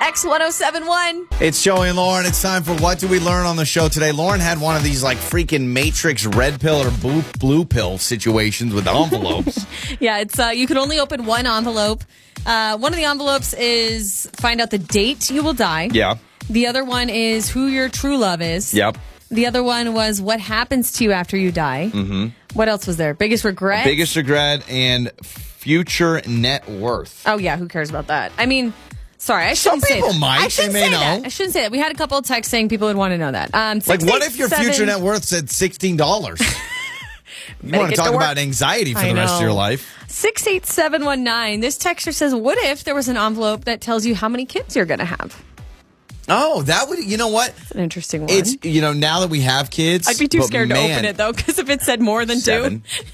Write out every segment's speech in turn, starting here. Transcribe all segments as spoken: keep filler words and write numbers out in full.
X one oh seven one. It's Joey and Lauren. It's time for What Do We Learn on the show today. Lauren had one of these like freaking Matrix red pill or blue, blue pill situations with envelopes. Yeah, it's uh, you can only open one envelope. Uh, one of the envelopes is find out the date you will die. Yeah. The other one is who your true love is. Yep. The other one was what happens to you after you die. Mm-hmm. What else was there? Biggest regret? Biggest regret and future net worth. Oh, yeah. Who cares about that? I mean, sorry. I shouldn't Some say people that. might. I shouldn't They may say that. know. I shouldn't say that. We had a couple of texts saying people would want to know that. Um, Like, what if your future seven- net worth said sixteen dollars? You Better want get to talk to work. about anxiety for I the rest know. of your life? six eight seven one nine. This texter says, what if there was an envelope that tells you how many kids you're going to have? Oh, that would, you know what? It's an interesting one. It's, you know, now that we have kids. I'd be too but scared man, to open it, though, because if it said more than Seven. two,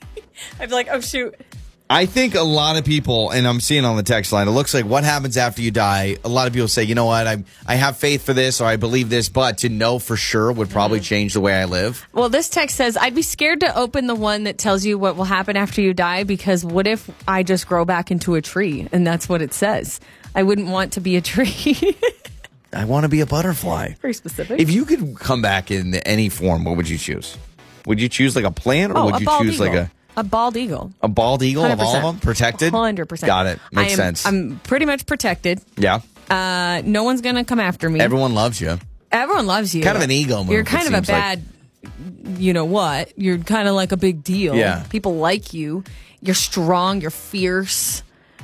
I'd be like, oh, shoot. I think a lot of people, and I'm seeing on the text line, it looks like what happens after you die. A lot of people say, you know what, I I have faith for this or I believe this, but to know for sure would probably change the way I live. Well, this text says, I'd be scared to open the one that tells you what will happen after you die, because what if I just grow back into a tree? And that's what it says. I wouldn't want to be a tree. I want to be a butterfly. Very specific. If you could come back in any form, what would you choose? Would you choose like a plant or oh, would a you bald choose eagle. like a A bald eagle. a bald eagle of all of one hundred them? Protected? one hundred percent. Got it. Makes I am, sense. I'm pretty much protected. yeah. Uh, no one's going to come after me. Everyone loves you. Everyone loves you. Kind of an ego move, You're it kind of a seems like. bad, you know what? You're kind of like a big deal. Yeah. People like you. You're strong. You're fierce.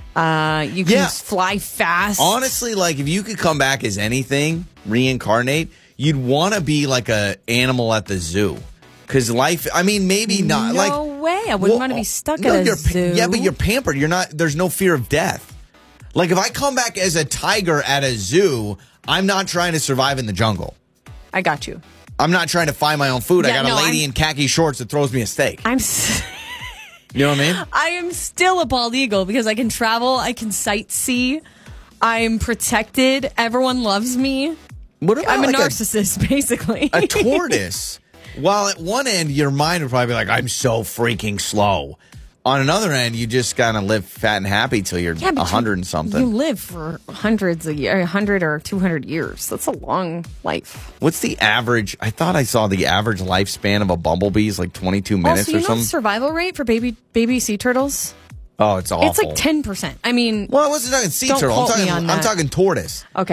Uh, you can Yeah. fly fast. Honestly, like if you could come back as anything, reincarnate, you'd want to be like a animal at the zoo. Because life, I mean, maybe not. No like, way. I wouldn't want to be stuck no, at a you're, pa- zoo. Yeah, but you're pampered. You're not. There's no fear of death. Like if I come back as a tiger at a zoo, I'm not trying to survive in the jungle. I got you. I'm not trying to find my own food. I Yeah, got a no, lady I'm- in khaki shorts that throws me a steak. I'm. S- You know what I mean? I am still a bald eagle because I can travel. I can sightsee. I'm protected. Everyone loves me. What about I'm a like narcissist, basically. a tortoise? While at one end, your mind would probably be like, I'm so freaking slow. On another end, you just kind of live fat and happy till you're Yeah, a but hundred you- and something. You live for hundreds of years, hundred or two hundred years. That's a long life. What's the average? I thought I saw the average lifespan of a bumblebee is like twenty-two minutes also, you or know something. the survival rate for baby baby sea turtles? Oh, it's awful. It's like ten percent. I mean, Well, I wasn't talking sea Don't turtle. I'm quote me talking. on I'm that. talking tortoise. okay.